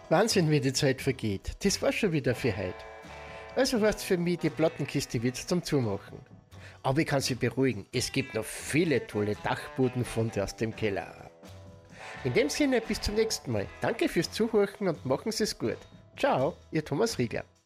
Wahnsinn, wie die Zeit vergeht. Das war schon wieder für heute. Also heißt für mich, die Plattenkiste wird's zum Zumachen. Aber ich kann Sie beruhigen, es gibt noch viele tolle Dachbodenfunde aus dem Keller. In dem Sinne, bis zum nächsten Mal. Danke fürs Zuhören und machen Sie es gut. Ciao, Ihr Thomas Riegler.